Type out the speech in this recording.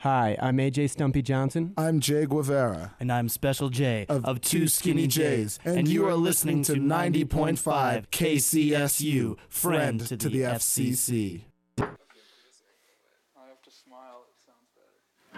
Hi, I'm AJ Stumpy Johnson. I'm Jay Guevara. And I'm Special J of Two Skinny Jays. And you are listening to 90.5 KCSU, friend to the FCC.